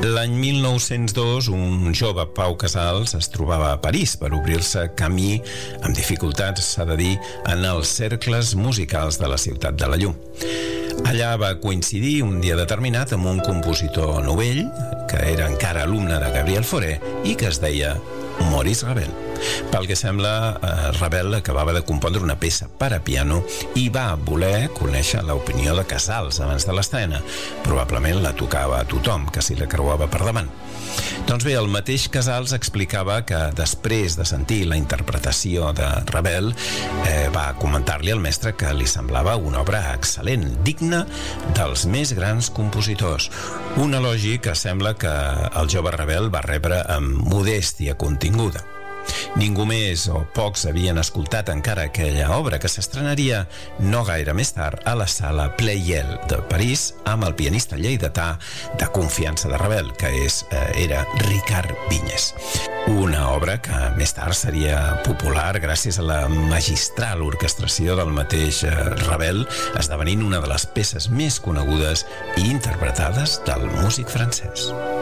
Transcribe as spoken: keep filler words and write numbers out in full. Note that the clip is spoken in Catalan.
L'any mil nou-cents dos, un jove, Pau Casals, es trobava a París per obrir-se camí, amb dificultats, s'ha de dir, en els cercles musicals de la ciutat de la llum. Allà va coincidir un dia determinat amb un compositor novell, que era encara alumne de Gabriel Fauré i que es deia Maurice Ravel. Pel que sembla, eh, Ravel acabava de compondre una peça per a piano i va voler conèixer l'opinió de Casals abans de l'estrena. Probablement la tocava a tothom, que s'hi la creuava per davant. Doncs bé, el mateix Casals explicava que després de sentir la interpretació de Ravel, eh, va comentar-li al mestre que li semblava una obra excel·lent, digna dels més grans compositors. Un elogi que sembla que el jove Ravel va rebre amb modèstia continguda. Ningú més o pocs havien escoltat encara aquella obra, que s'estrenaria no gaire més tard a la sala Pleyel de París amb el pianista lleidatà de confiança de Ravel, que és, eh, era Ricard Vinyes. Una obra que més tard seria popular gràcies a la magistral orquestració del mateix eh, Ravel, esdevenint una de les peces més conegudes i interpretades del músic francès.